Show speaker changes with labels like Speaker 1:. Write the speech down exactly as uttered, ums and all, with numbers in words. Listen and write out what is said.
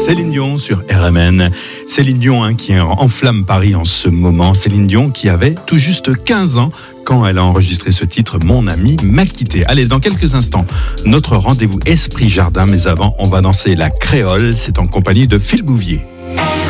Speaker 1: Céline Dion sur R M N. Céline Dion hein, qui enflamme Paris en ce moment. Céline Dion qui avait tout juste quinze ans quand elle a enregistré ce titre « Mon ami m'a quitté ». Allez, dans quelques instants, notre rendez-vous Esprit Jardin. Mais avant, on va danser la créole. C'est en compagnie de Phil Bouvier.